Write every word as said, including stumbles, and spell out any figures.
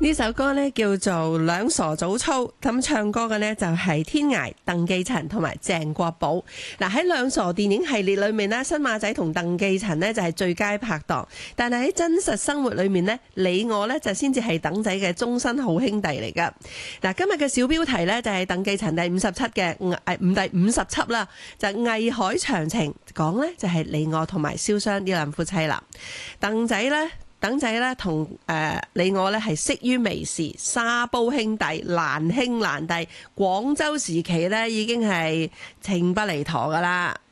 呢首歌呢叫做《兩傻早操》，咁唱歌嘅呢就係天涯、鄧寄塵同埋鄭國寶。嗱，喺兩傻電影系列裏面呢，新馬仔同鄧寄塵呢就係最佳拍檔，但係喺真實生活裏面呢，你我呢就先至係鄧仔嘅終身好兄弟嚟噶。嗱，今日嘅小標題呢就係鄧寄塵第五十七嘅誒五第五十輯啦，就係藝海長情，講呢就係你我同埋蕭湘呢兩夫妻啦。鄧仔呢。鄧仔咧同誒你我咧係識於微時，沙煲兄弟，難兄難弟。廣州時期咧已經係情不離陀噶啦。